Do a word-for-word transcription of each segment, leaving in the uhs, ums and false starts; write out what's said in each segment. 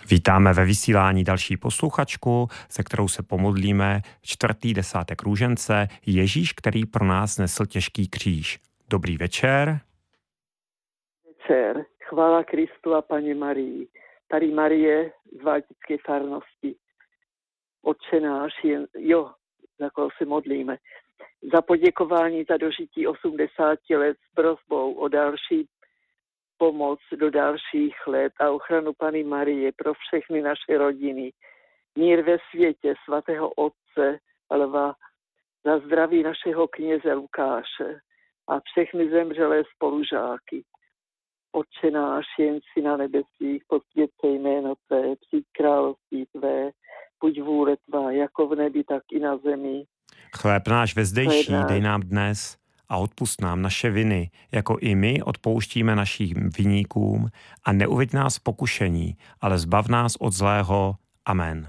Vítáme ve vysílání další posluchačku, se kterou se pomodlíme čtvrtý desátek růžence, Ježíš, který pro nás nesl těžký kříž. Dobrý večer. Večer. Chvála Kristu a Pane Marii. Tady Marie z Valtické farnosti. Otče náš, jen, jo, za koho se modlíme. Za poděkování za dožití osmdesáti let s prosbou o další pomoc do dalších let a ochranu Panny Marie pro všechny naše rodiny. Mír ve světě svatého Otce Lva, za zdraví našeho kněze Lukáše a všechny zemřelé spolužáky. Otče náš, jen si na nebesích, posvěd se jméno Tvé, přijď království Tvé, buď vůle Tvá, jako v nebi, tak i na zemi. Chléb náš vezdejší dej nám dnes a odpusť nám naše viny, jako i my odpouštíme našim viníkům, a neuveď nás v pokušení, ale zbav nás od zlého. Amen.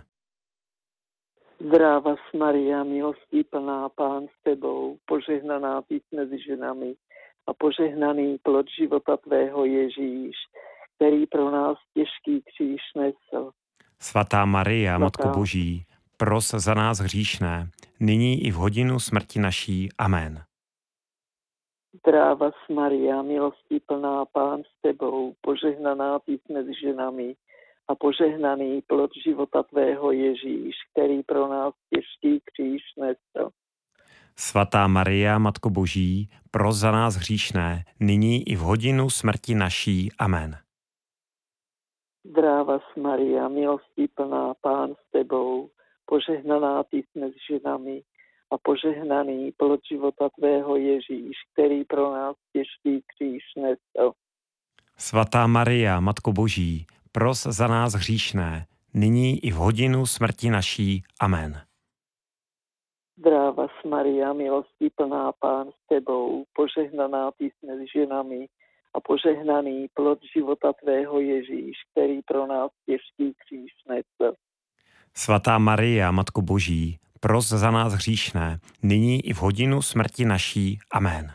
Zdráva Maria, milostí plná, Pán s Tebou, požehnaná Ty mezi ženami a požehnaný plod života Tvého Ježíš, který pro nás těžký kříž nesl. Svatá Maria, Matko Boží, pros za nás hříšné, nyní i v hodinu smrti naší. Amen. Zdráva Maria, milostí plná, Pán s Tebou, požehnaná Ty mezi ženami a požehnaný plod života Tvého Ježíš, který pro nás těžký kříž nesl. Svatá Maria, Matko Boží, pros za nás hříšné, nyní i v hodinu smrti naší. Amen. Zdráva Maria, milostí plná, Pán s Tebou, požehnaná Ty mezi ženami a požehnaný plod života Tvého Ježíš, který pro nás těžký kříž nesl. Svatá Maria, Matko Boží, pros za nás hříšné, nyní i v hodinu smrti naší. Amen. Zdráva Maria, milostí plná, Pán s Tebou, požehnaná Ty mezi ženami a požehnaný plod života Tvého Ježíš, který pro nás těžký kříž nesl. Svatá Maria, Matko Boží, pros za nás hříšné, nyní i v hodinu smrti naší. Amen.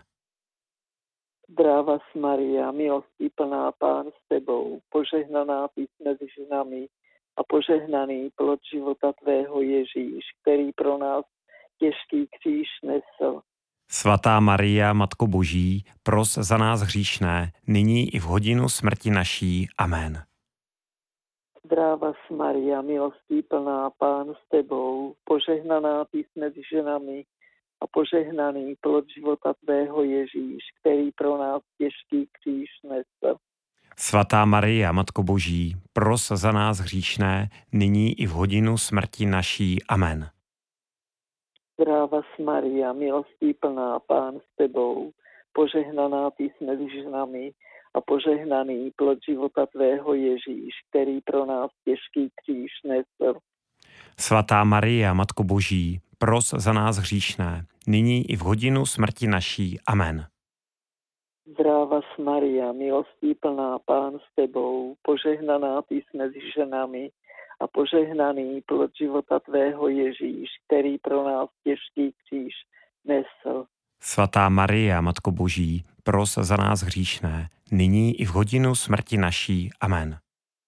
Zdráva Maria, milostí plná, Pán s Tebou, požehnaná Ty mezi ženami a požehnaný plod života Tvého Ježíš, který pro nás těžký kříž nesl. Svatá Maria, Matko Boží, pros za nás hříšné, nyní i v hodinu smrti naší. Amen. Zdráva Maria, milostí plná, Pán s Tebou, požehnaná Ty mezi ženami a požehnaný plod života Tvého Ježíš, který pro nás těžký kříž nesl. Svatá Maria, Matko Boží, pros za nás hříšné, nyní i v hodinu smrti naší. Amen. Zdráva Maria, milostí plná, Pán s Tebou, požehnaná Ty mezi ženami a požehnaný plod života Tvého Ježíš, který pro nás těžký kříž nesl. Svatá Maria, Matko Boží, pros za nás hříšné, nyní i v hodinu smrti naší. Amen. Zdráva Maria, milostí plná, Pán s Tebou, požehnaná Ty mezi ženami a požehnaný plod života Tvého Ježíš, který pro nás těžký kříž nesl. Svatá Maria, Matko Boží, pros za nás hříšné, nyní i v hodinu smrti naší. Amen.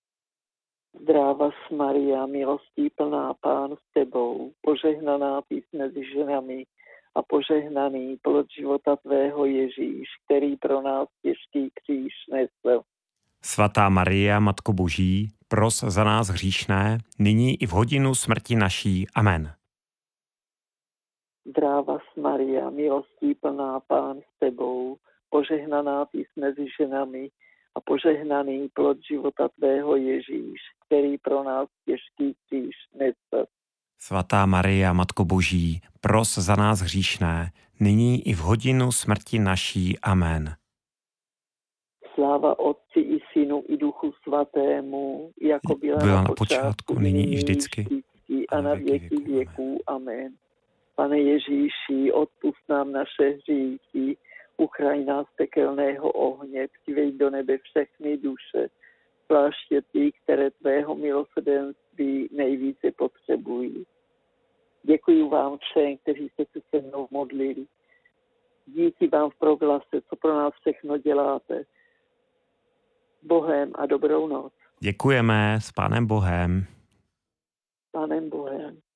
Zdráva Maria, milostí plná, Pán s Tebou, požehnaná Ty mezi ženami a požehnaný plod života Tvého Ježíš, který pro nás těžký kříž nesl. Svatá Maria, Matko Boží, pros za nás hříšné, nyní i v hodinu smrti naší. Amen. Zdráva Maria, milostí plná, Pán s Tebou, požehnaná Ty mezi ženami a požehnaný plod života Tvého Ježíš, který pro nás těžký kříž nesl. Svatá Maria, Matko Boží, pros za nás hříšné, nyní i v hodinu smrti naší. Amen. Sláva Otci i Synu i Duchu Svatému, jako byla, byla na na počátku, nyní i vždycky, a na věky věků. Amen. Pane Ježíši, odpusť nám naše hříchy, uchraň nás pekelného ohně, přivej do nebe všechny duše, zvláště ty, které Tvého milosrdenství nejvíce potřebují. Děkuji vám všem, kteří jste se se mnou modlili. Díky vám v proglase, co pro nás všechno děláte. Bohem a dobrou noc. Děkujeme, s Pánem Bohem. Pánem Bohem.